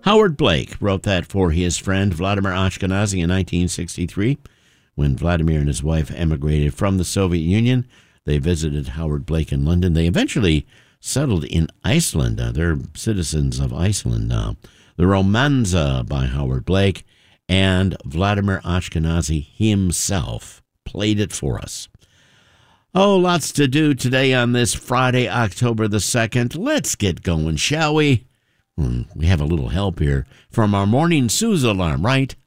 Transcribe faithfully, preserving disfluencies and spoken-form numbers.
Howard Blake wrote that for his friend Vladimir Ashkenazy in nineteen sixty-three. When Vladimir and his wife emigrated from the Soviet Union, they visited Howard Blake in London. They eventually settled in Iceland. Uh, they're citizens of Iceland now. The Romanza by Howard Blake, and Vladimir Ashkenazy himself played it for us. Oh, lots to do today on this Friday, October the second. Let's get going, shall we? Hmm, we have a little help here from our morning snooze alarm, right?